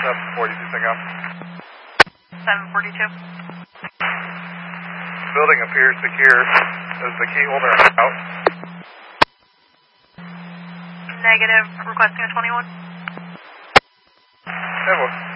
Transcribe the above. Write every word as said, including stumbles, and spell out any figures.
seven forty-two, pick up. seven forty-two. Building appears secure. Is the key holder out? Negative. Requesting a twenty-one. Yeah, well.